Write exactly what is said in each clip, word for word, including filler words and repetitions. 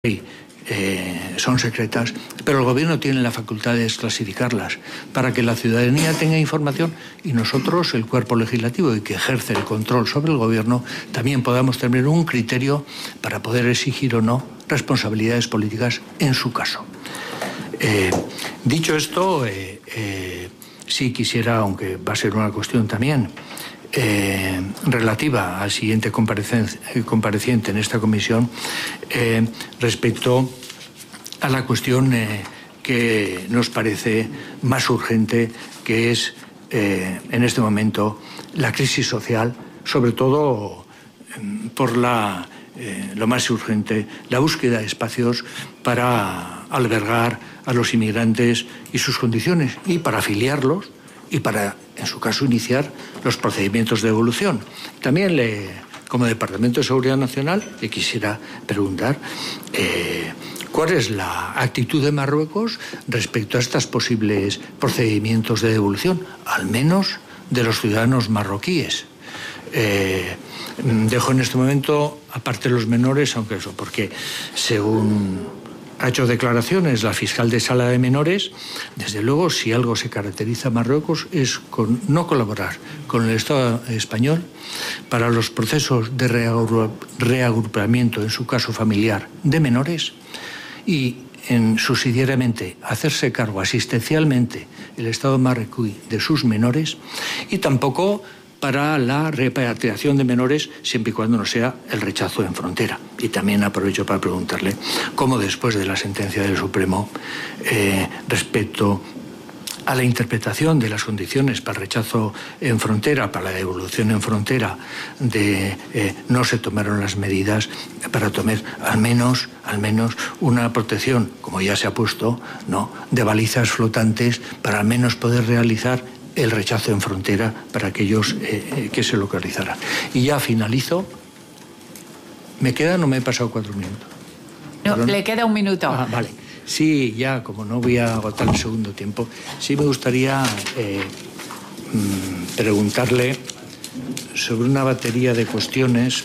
Eh, son secretas, pero el gobierno tiene la facultad de desclasificarlas para que la ciudadanía tenga información y nosotros, el cuerpo legislativo y que ejerce el control sobre el gobierno, también podamos tener un criterio para poder exigir o no responsabilidades políticas en su caso. Eh, dicho esto, eh, eh, sí quisiera, aunque va a ser una cuestión también Eh, relativa al siguiente compareciente en esta comisión, eh, respecto a la cuestión eh, que nos parece más urgente, que es eh, en este momento la crisis social, sobre todo eh, por la, eh, lo más urgente, la búsqueda de espacios para albergar a los inmigrantes y sus condiciones, y para afiliarlos y para, en su caso, iniciar los procedimientos de devolución. También, le, como Departamento de Seguridad Nacional, le quisiera preguntar eh, cuál es la actitud de Marruecos respecto a estos posibles procedimientos de devolución, al menos de los ciudadanos marroquíes. Eh, dejo en este momento aparte los menores, aunque eso, porque según ha hecho declaraciones la fiscal de sala de menores, desde luego, si algo se caracteriza a Marruecos es con no colaborar con el Estado español para los procesos de reagrupamiento, en su caso familiar, de menores, y en, subsidiariamente hacerse cargo asistencialmente el Estado marroquí de sus menores, y tampoco para la repatriación de menores, siempre y cuando no sea el rechazo en frontera. Y también aprovecho para preguntarle cómo, después de la sentencia del Supremo eh, respecto a la interpretación de las condiciones para el rechazo en frontera, para la devolución en frontera, de eh, no se tomaron las medidas para tomar al menos, al menos una protección, como ya se ha puesto, ¿no?, de balizas flotantes para al menos poder realizar el rechazo en frontera para aquellos eh, que se localizaran. Y ya finalizo. ¿Me quedan o me he pasado cuatro minutos? No, ¿Perdón? Le queda un minuto. Ah, vale. Sí, ya, como no voy a agotar el segundo tiempo, sí me gustaría eh, preguntarle sobre una batería de cuestiones,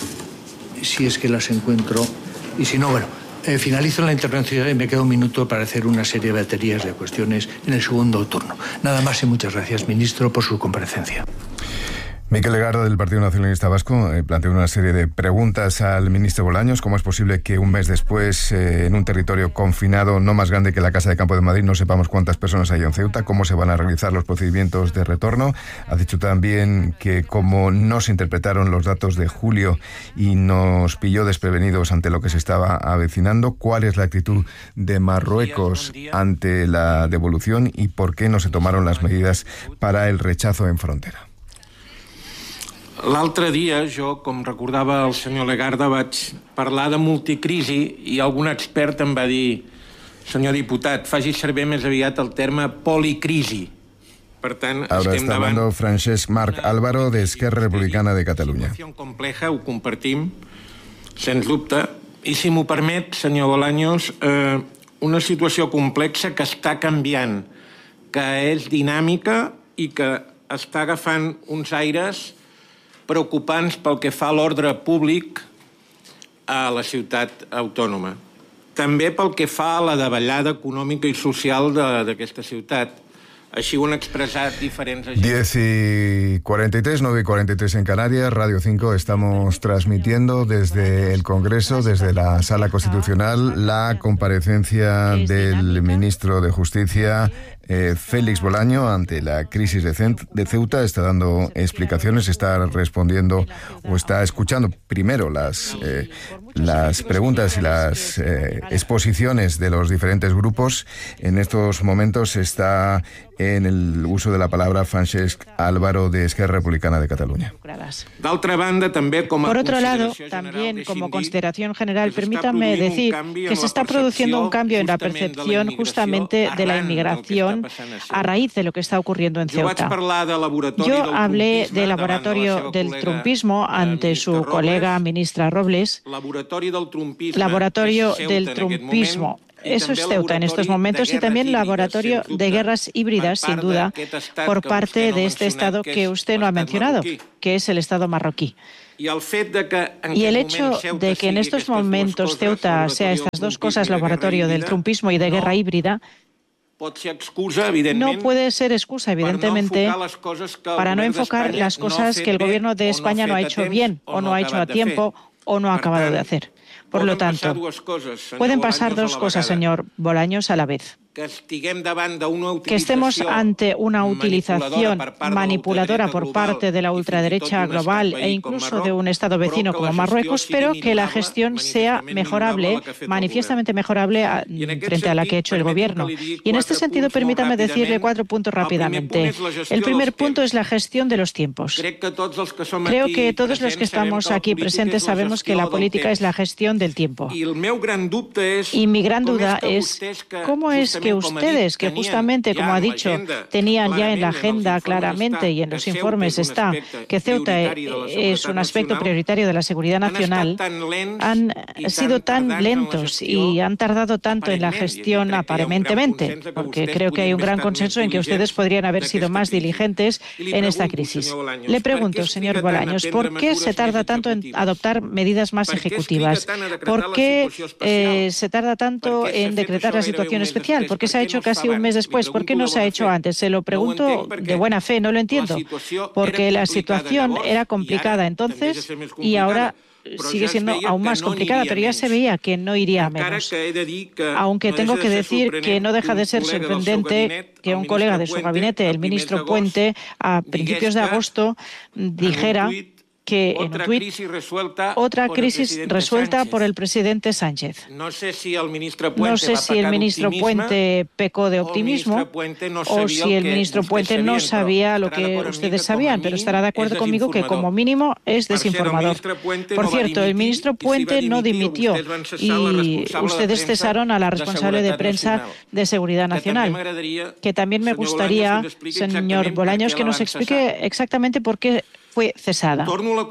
si es que las encuentro, y si no, bueno, Eh, finalizo la intervención y me queda un minuto para hacer una serie de baterías de cuestiones en el segundo turno. Nada más y muchas gracias, ministro, por su comparecencia. Miquel Legarda, del Partido Nacionalista Vasco, eh, planteó una serie de preguntas al ministro Bolaños. ¿Cómo es posible que un mes después, eh, en un territorio confinado no más grande que la Casa de Campo de Madrid, no sepamos cuántas personas hay en Ceuta? ¿Cómo se van a realizar los procedimientos de retorno? Ha dicho también que como no se interpretaron los datos de julio y nos pilló desprevenidos ante lo que se estaba avecinando, ¿cuál es la actitud de Marruecos ante la devolución y por qué no se tomaron las medidas para el rechazo en frontera? L'altre dia, jo, com recordava el senyor Legarda, vaig parlar de multicrisi i algun expert em va dir: senyor diputat, faci servir més aviat el terme policrisi. Per tant, Ahora estem está davant hablando Francesc Marc Álvaro, de Esquerra Republicana de Catalunya. Una situació compleja, ho compartim, sens dubte, i si m'ho permet, senyor Bolaños, eh, una situació complexa que està canviant, que és dinàmica i que està agafant uns aires preocupants pel que fa a l'ordre públic a la ciutat autònoma. També pel que fa a la davallada econòmica i social d'aquesta ciutat. Així ho han expressat diferents agents. diez y cuarenta y tres, nueve y cuarenta y tres en Canarias, Radio cinco. Estamos transmitiendo desde el Congreso, desde la Sala Constitucional, la comparecencia del ministro de Justicia, eh, Félix Bolaño, ante la crisis de, de Ceuta. Está dando explicaciones, está respondiendo o está escuchando primero las, eh, las preguntas y las eh, exposiciones de los diferentes grupos. En estos momentos está en el uso de la palabra Francesc Álvaro, de Esquerra Republicana de Cataluña. Por otro lado, también como consideración general, permítanme decir que se está produciendo un cambio en la percepción justamente de la inmigración a raíz de lo que está ocurriendo en Ceuta. Yo hablé del laboratorio del trumpismo ante su colega ministra Robles. Laboratorio del trumpismo eso es Ceuta en estos momentos, y también laboratorio de guerras híbridas, sin duda, por parte de este Estado que usted no ha mencionado, que es el Estado marroquí. Y el hecho de que en estos momentos Ceuta sea estas dos cosas, laboratorio del trumpismo y de guerra híbrida, no puede ser excusa, evidentemente, para no enfocar las cosas que el gobierno de España no ha hecho bien, o no ha hecho a tiempo, o no ha acabado de hacer. Por lo tanto, pueden pasar dos cosas, señor Bolaños, a la vez. Que estemos ante una utilización manipuladora por parte de la ultraderecha global e incluso de un Estado vecino como Marruecos, pero que la gestión sea mejorable, manifiestamente mejorable a, frente a la que ha hecho el Gobierno. Y en este sentido, permítame decirle cuatro puntos rápidamente. El primer punto es la gestión de los tiempos. Creo que todos los que estamos aquí presentes sabemos que la política es la gestión del tiempo. Y mi gran duda es cómo es que ustedes, que justamente, como ha dicho, tenían ya en la agenda claramente y en los informes está que Ceuta es un aspecto prioritario de la seguridad nacional, han sido tan lentos y han tardado tanto en la gestión aparentemente, porque creo que hay un gran consenso en que ustedes podrían haber sido más diligentes en esta crisis. Le pregunto, señor Bolaños, ¿por qué se tarda tanto en adoptar medidas más ejecutivas? ¿Por qué eh, se tarda tanto en decretar la situación especial? ¿Por qué se ha hecho casi un mes después? ¿Por qué no se ha hecho antes? Se lo pregunto de buena fe, no lo entiendo. Porque la situación era complicada entonces y ahora sigue siendo aún más complicada, pero ya se veía que no iría a menos. Aunque tengo que decir que no deja de ser sorprendente que un colega de su gabinete, el ministro Puente, a principios de agosto dijera que en un tuit, otra crisis resuelta por el presidente Sánchez. No sé si el ministro Puente, no sé si el ministro Puente pecó de optimismo o si el ministro Puente no sabía lo que ustedes sabían, pero estará de acuerdo conmigo que como mínimo es desinformador. Por cierto, el ministro Puente no dimitió y ustedes cesaron a la responsable de prensa de Seguridad Nacional, que también me gustaría, señor Bolaños, que nos explique exactamente por qué fue cesada.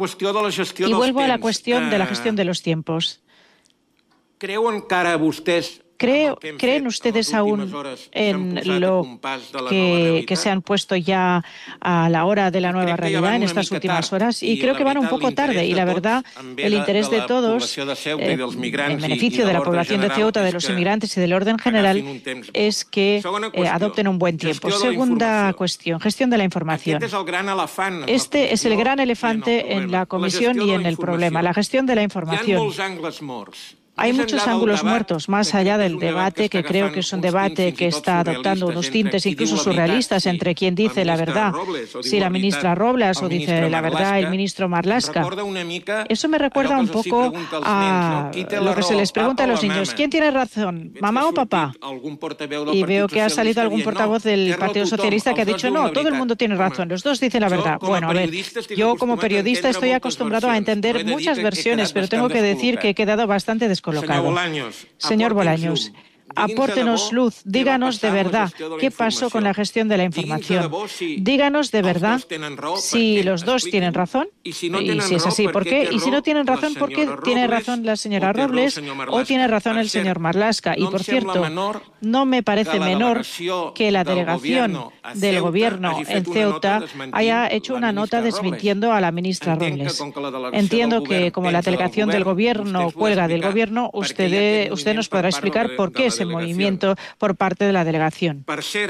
Y vuelvo a la cuestión de la gestión de los tiempos. Creo encara vostès Creo, ¿Creen ustedes aún en lo que, que se han puesto ya a la hora de la nueva realidad en estas últimas horas? Y creo que van un poco tarde. Y la verdad, el interés de todos, eh, en beneficio de la población de Ceuta, de los inmigrantes y del orden general, es que eh, adopten un buen tiempo. Segunda cuestión, gestión de la información. Este es el gran elefante en la comisión y en el problema, la gestión de la información. Hay muchos ángulos muertos, más allá del debate, que creo que es un debate que está adoptando unos tintes incluso surrealistas entre quien dice la verdad, si la ministra Robles o dice la verdad el ministro Marlaska. Eso me recuerda un poco a lo que se les pregunta a los niños. ¿Quién tiene razón, mamá o papá? Y veo que ha salido algún portavoz del Partido Socialista que ha dicho no, todo el mundo tiene razón, los dos dicen la verdad. Bueno, a ver, yo como periodista estoy acostumbrado a entender muchas versiones, pero tengo que decir que he quedado bastante descolocado. Señor Bolaños, apórtenos luz, díganos de verdad qué pasó con la gestión de la información. Díganos de verdad si los dos tienen razón y si es así, ¿por qué? Y si no tienen razón, ¿por qué tiene razón la señora Robles o tiene razón el señor Marlaska? Y por cierto, no me parece menor que la delegación del Gobierno en Ceuta haya hecho una nota desmintiendo a la ministra Robles. Entiendo que como la delegación del Gobierno cuelga del Gobierno, usted, usted nos podrá explicar por qué ese movimiento por parte de la delegación.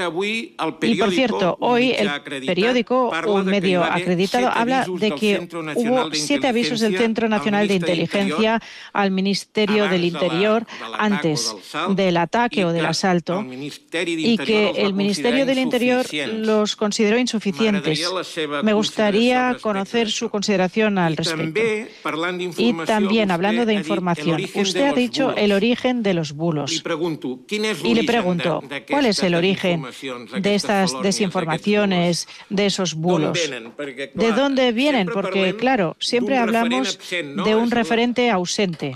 Y por cierto, hoy el periódico, un medio acreditado, habla de que hubo siete avisos del Centro Nacional de Inteligencia al Ministerio del Interior antes del ataque o del asalto y que el Ministerio del Interior los consideró insuficientes. Me gustaría conocer su consideración al respecto. Y también, hablando de información, usted ha dicho el origen de los bulos. Y le pregunto, ¿cuál es el origen de estas desinformaciones, de esos bulos? ¿De dónde vienen? Porque, claro, siempre hablamos de un referente ausente,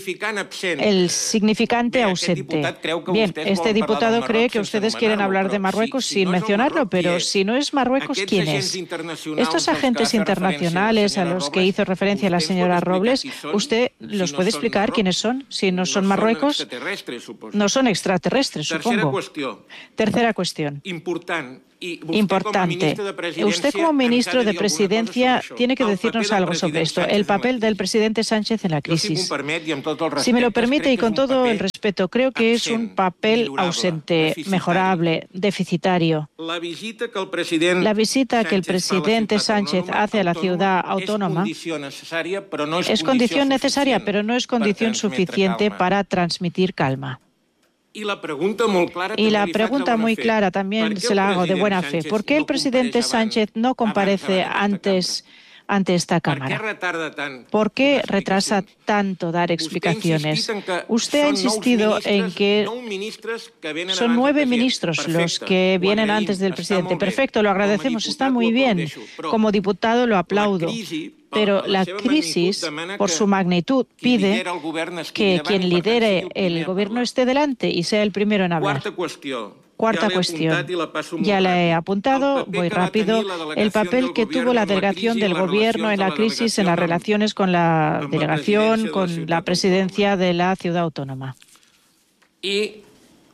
el significante ausente. Bien, este diputado cree que ustedes quieren hablar de Marruecos sin mencionarlo, pero si no es Marruecos, ¿quién es? Estos agentes internacionales a los que hizo referencia la señora Robles, ¿usted los puede explicar quiénes son? Si no son Marruecos, no son extraterrestres, supongo. Tercera cuestión. Importante. Usted como ministro de Presidencia tiene que decirnos algo sobre esto, el papel del presidente Sánchez en la crisis. Si me lo permite y con todo el respeto, creo que es un papel ausente, mejorable, deficitario. La visita que el presidente Sánchez hace a la ciudad autónoma es condición necesaria, pero no es condición suficiente para transmitir calma. Y la pregunta muy clara también se la hago de buena fe. ¿Por qué el presidente Sánchez no comparece antes ante esta Cámara? ¿Por qué retrasa tanto dar explicaciones? Usted ha insistido en que son nueve ministros los que vienen antes del presidente. Perfecto, lo agradecemos, está muy bien. Como diputado lo aplaudo. Pero la crisis, por su magnitud, pide que quien lidere el gobierno esté delante y sea el primero en hablar. Cuarta cuestión. Ya la he apuntado, voy rápido. El papel que tuvo la delegación del gobierno en la crisis en las relaciones con la delegación, con la presidencia de la ciudad autónoma. Y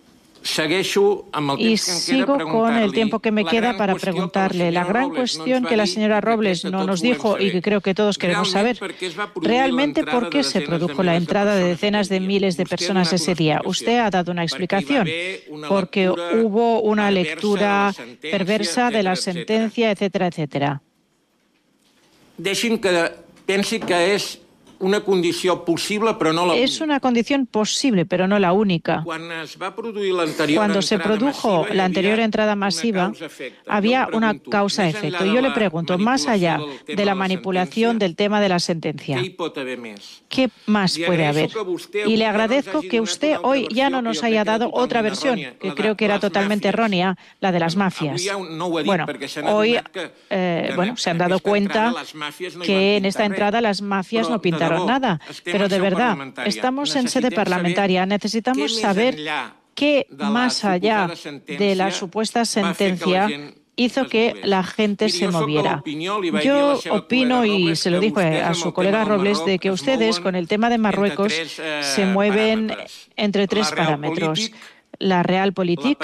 Y sigo con el tiempo que me queda para preguntarle la gran cuestión que la señora Robles no nos dijo y que creo que todos queremos saber. ¿Realmente por qué se produjo la entrada de decenas de miles de personas ese día? Usted ha dado una explicación. Porque hubo una lectura perversa de la sentencia, etcétera, etcétera. Deixin que pensi que és una condició possible, però no la única. Es una condición posible, pero no la única. Cuando se produjo la anterior entrada masiva, había una causa-efecto. Y yo le pregunto, más allá de la manipulación del tema de la sentencia, ¿qué más puede haber? Y le agradezco que usted hoy ya no nos haya dado otra versión, que creo que era totalmente errónea, la de las mafias. Bueno, hoy eh, bueno, se han dado cuenta que en esta entrada las mafias no pintaron nada, pero de verdad, estamos en sede parlamentaria, necesitamos saber qué más allá de la supuesta sentencia hizo que la gente se moviera. Yo opino, y se lo dijo a su colega Robles, de que ustedes con el tema de Marruecos se mueven entre tres parámetros: la realpolitik,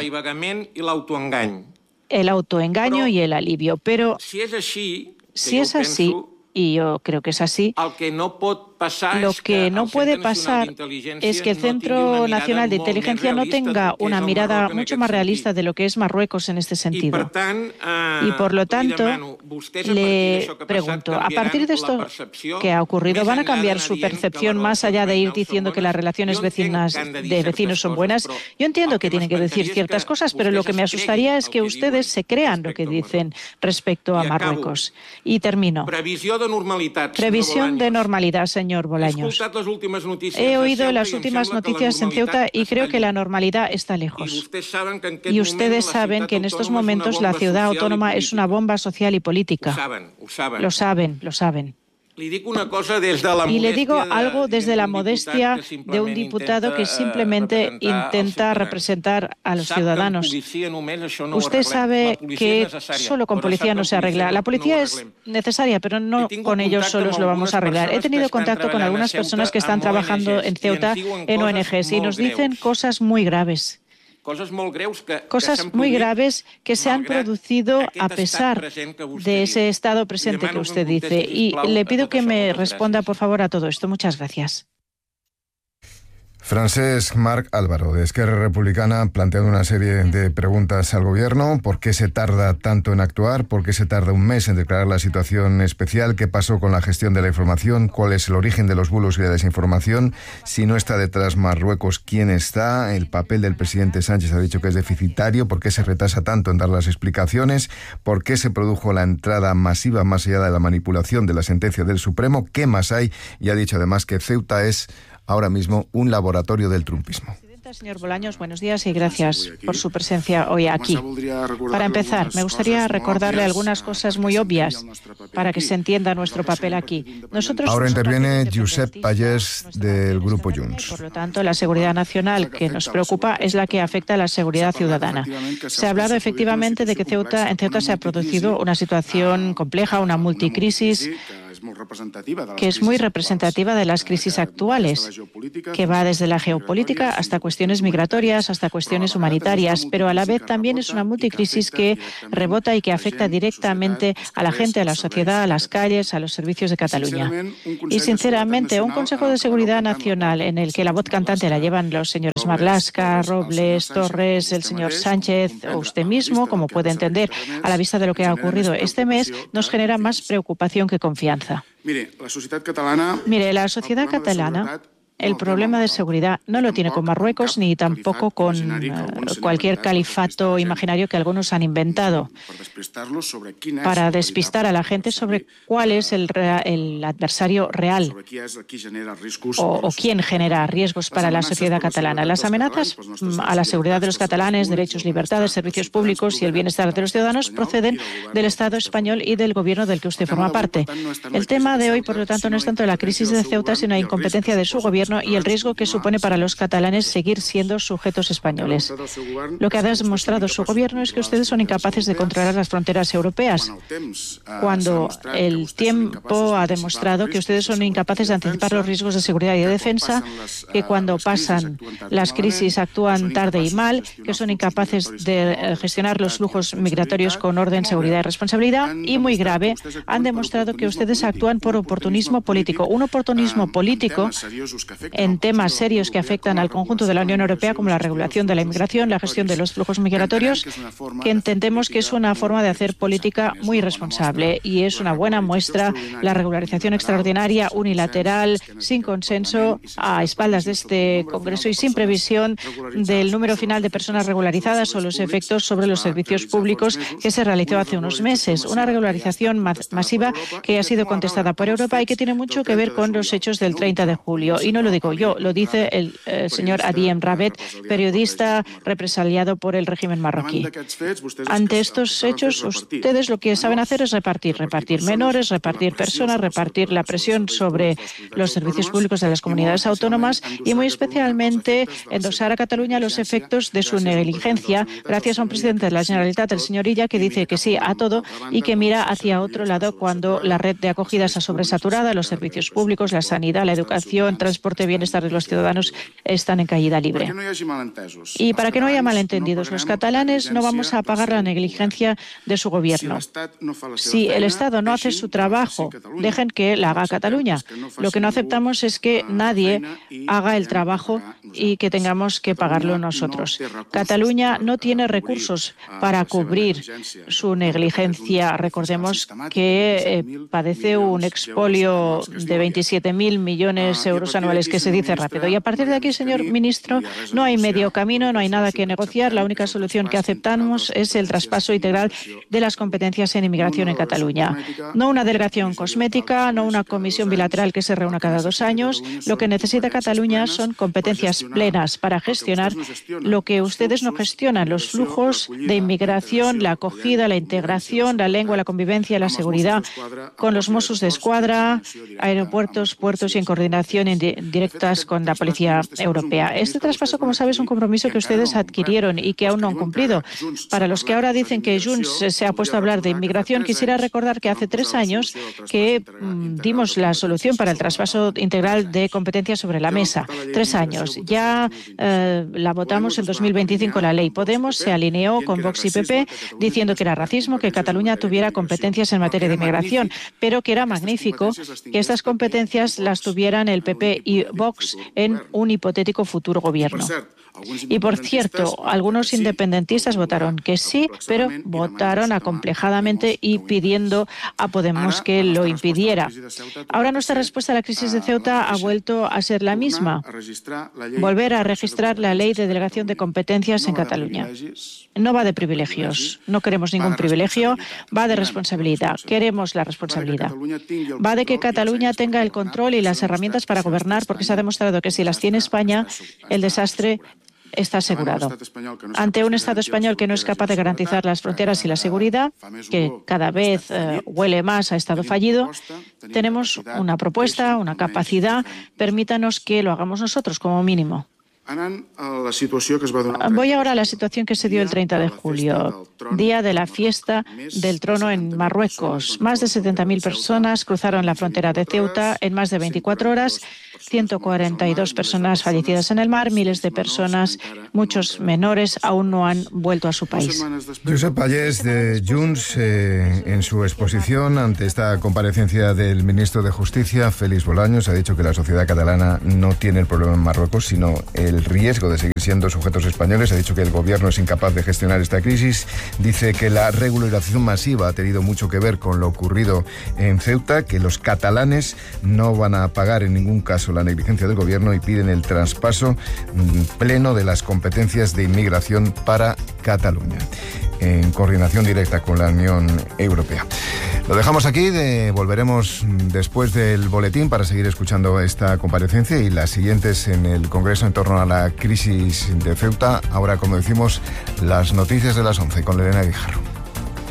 el autoengaño y el alivio. Pero si es así, y yo creo que es así, lo que no puede pasar es que el Centro Nacional de Inteligencia no tenga una mirada mucho más realista de lo que es Marruecos en este sentido. Y por lo tanto, le pregunto, a partir de esto que ha ocurrido, ¿van a cambiar su percepción más allá de ir diciendo que las relaciones vecinas de vecinos son buenas? Yo entiendo que tienen que decir ciertas cosas, pero lo que me asustaría es que ustedes se crean lo que dicen respecto a Marruecos. Y termino. Previsión de normalidad, señor Bolaños. He oído las últimas noticias en Ceuta y creo que la normalidad está lejos. Y ustedes saben que en estos momentos la ciudad autónoma es una bomba social y política. Lo saben, lo saben. Y le digo algo desde la modestia de un diputado que simplemente intenta representar a los ciudadanos. Usted sabe que solo con policía no se arregla. La policía es necesaria, pero no con ellos solos lo vamos a arreglar. He tenido contacto con algunas personas que están trabajando en Ceuta en O N Ges y nos dicen cosas muy graves. Cosas muy graves que se han producido a pesar de ese estado presente que usted dice. Y le pido que me responda, por favor, a todo esto. Muchas gracias. Francesc Marc Álvaro, de Esquerra Republicana, planteando una serie de preguntas al Gobierno. ¿Por qué se tarda tanto en actuar? ¿Por qué se tarda un mes en declarar la situación especial? ¿Qué pasó con la gestión de la información? ¿Cuál es el origen de los bulos y la desinformación? Si no está detrás Marruecos, ¿quién está? El papel del presidente Sánchez ha dicho que es deficitario. ¿Por qué se retrasa tanto en dar las explicaciones? ¿Por qué se produjo la entrada masiva más allá de la manipulación de la sentencia del Supremo? ¿Qué más hay? Y ha dicho además que Ceuta es ahora mismo un laboratorio del trumpismo. Señor Bolaños, buenos días y gracias por su presencia hoy aquí. Para empezar, me gustaría recordarle algunas cosas muy obvias para que se entienda nuestro papel aquí. Nosotros Ahora interviene Josep Pallés del Grupo Junts. Por lo tanto, la seguridad nacional que nos preocupa es la que afecta a la seguridad ciudadana. Se ha hablado efectivamente de que Ceuta, en Ceuta se ha producido una situación compleja, una multicrisis, que es muy representativa de las crisis actuales, que va desde la geopolítica hasta cuestiones migratorias, hasta cuestiones humanitarias, pero a la vez también es una multicrisis que rebota y que afecta directamente a la gente, a la sociedad, a las calles, a los servicios de Cataluña. Y sinceramente, un Consejo de Seguridad Nacional en el que la voz cantante la llevan los señores Marlaska, Robles, Torres, el señor Sánchez o usted mismo, como puede entender, a la vista de lo que ha ocurrido este mes, nos genera más preocupación que confianza. Mire, la sociedad catalana, el problema de seguridad no lo tiene con Marruecos ni tampoco con uh, cualquier califato imaginario que algunos han inventado para despistar a la gente sobre cuál es el, el adversario real o, o quién genera riesgos para la sociedad catalana. Las amenazas a la seguridad de los catalanes, derechos, libertades, servicios públicos y el bienestar de los ciudadanos proceden del Estado español y del gobierno del que usted forma parte. El tema de hoy, por lo tanto, no es tanto la crisis de Ceuta, sino la incompetencia de su gobierno y el riesgo que supone para los catalanes seguir siendo sujetos españoles. Lo que ha demostrado su gobierno es que ustedes son incapaces de controlar las fronteras europeas, cuando el tiempo ha demostrado que ustedes son incapaces de anticipar los riesgos de seguridad y de defensa, que cuando pasan las crisis actúan tarde y mal, que son incapaces de gestionar los flujos migratorios con orden, seguridad y responsabilidad, y muy grave, han demostrado que ustedes actúan por oportunismo político. Un oportunismo político en temas serios que afectan al conjunto de la Unión Europea, como la regulación de la inmigración, la gestión de los flujos migratorios, que entendemos que es una forma de hacer política muy responsable y es una buena muestra la regularización extraordinaria, unilateral, sin consenso, a espaldas de este Congreso y sin previsión del número final de personas regularizadas o los efectos sobre los servicios públicos que se realizó hace unos meses. Una regularización masiva que ha sido contestada por Europa y que tiene mucho que ver con los hechos del treinta de julio. Y no lo digo yo, lo dice el eh, señor Adiem Rabet, periodista represaliado por el régimen marroquí. Ante estos hechos, ustedes lo que saben hacer es repartir, repartir menores, repartir personas, repartir la presión sobre los servicios públicos de las comunidades autónomas y muy especialmente endosar a Cataluña los efectos de su negligencia gracias a un presidente de la Generalitat, el señor Illa, que dice que sí a todo y que mira hacia otro lado cuando la red de acogida está sobresaturada, los servicios públicos, la sanidad, la educación, transporte, bienestar de los ciudadanos están en caída libre. Y para que no haya malentendidos, los catalanes no vamos a pagar la negligencia de su gobierno. Si el Estado no hace su trabajo, dejen que la haga Cataluña. Lo que no aceptamos es que nadie haga el trabajo y que tengamos que pagarlo nosotros. Cataluña no tiene recursos para cubrir su negligencia. Recordemos que eh, padece un expolio de veintisiete mil millones de euros anuales, que se dice rápido. Y a partir de aquí, señor ministro, no hay medio camino, no hay nada que negociar. La única solución que aceptamos es el traspaso integral de las competencias en inmigración en Cataluña. No una delegación cosmética, no una comisión bilateral que se reúna cada dos años. Lo que necesita Cataluña son competencias plenas para gestionar lo que ustedes no gestionan, los flujos de inmigración, la acogida, la integración, la lengua, la convivencia, la seguridad, con los Mossos de Escuadra, aeropuertos, puertos y en coordinación directas con la Policía Europea. Este traspaso, como sabes, es un compromiso que ustedes adquirieron y que aún no han cumplido. Para los que ahora dicen que Junts se ha puesto a hablar de inmigración, quisiera recordar que hace tres años que mmm, dimos la solución para el traspaso integral de competencias sobre la mesa. Tres años. Ya eh, la votamos en dos mil veinticinco la ley. Podemos se alineó con Vox y P P diciendo que era racismo que Cataluña tuviera competencias en materia de inmigración, pero que era magnífico que estas competencias las tuvieran el P P y Vox en un hipotético futuro gobierno. Y, por cierto, algunos independentistas votaron que sí, pero votaron acomplejadamente y pidiendo a Podemos que lo impidiera. Ahora nuestra respuesta a la crisis de Ceuta ha vuelto a ser la misma, volver a registrar la ley de delegación de competencias en Cataluña. No va de privilegios, no queremos ningún privilegio, va de responsabilidad, queremos la responsabilidad. Va de que Cataluña tenga el control y las herramientas para gobernar, porque se ha demostrado que si las tiene España, el desastre está asegurado. Ante un Estado español que no es capaz de garantizar las fronteras y la seguridad, que cada vez eh, huele más a Estado fallido, tenemos una propuesta, una capacidad. Permítanos que lo hagamos nosotros como mínimo. Voy ahora a la situación que se dio el treinta de julio, día de la fiesta del trono en Marruecos. Más de setenta mil personas cruzaron la frontera de Ceuta en más de veinticuatro horas, ciento cuarenta y dos personas fallecidas en el mar, miles de personas, muchos menores, aún no han vuelto a su país. Josep Pallés de Junts, eh, en su exposición ante esta comparecencia del ministro de Justicia, Félix Bolaños, ha dicho que la sociedad catalana no tiene el problema en Marruecos, sino el riesgo de seguir siendo sujetos españoles. Ha dicho que el gobierno es incapaz de gestionar esta crisis. Dice que la regularización masiva ha tenido mucho que ver con lo ocurrido en Ceuta, que los catalanes no van a pagar en ningún caso la negligencia del gobierno y piden el traspaso pleno de las competencias de inmigración para Cataluña, en coordinación directa con la Unión Europea. Lo dejamos aquí, de, volveremos después del boletín para seguir escuchando esta comparecencia y las siguientes en el Congreso en torno a la crisis de Ceuta. Ahora, como decimos, las noticias de las once con Elena Guijarro.